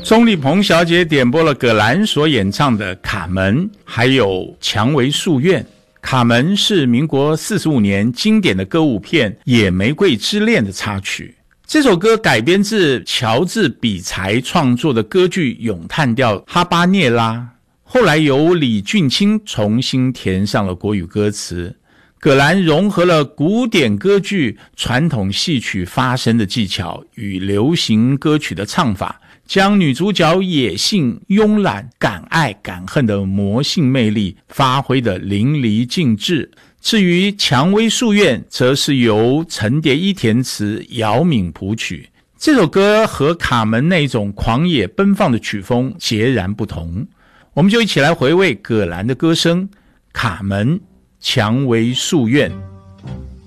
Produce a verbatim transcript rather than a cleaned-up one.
钟丽萍小姐点播了葛兰所演唱的《卡门》，还有《蔷薇树院》。《卡门》是民国四十五年经典的歌舞片《野玫瑰之恋》的插曲。这首歌改编自乔治比才创作的歌剧《咏叹调哈巴涅拉》，后来由李俊清重新填上了国语歌词。葛兰融合了古典歌剧传统戏曲发声的技巧与流行歌曲的唱法，将女主角野性、慵懒、敢爱敢恨的魔性魅力发挥得淋漓尽致。至于《蔷薇树院》则是由陈蝶衣填词，姚敏谱曲。这首歌和卡门那种狂野奔放的曲风截然不同。我们就一起来回味葛兰的歌声，卡门，蔷薇树院。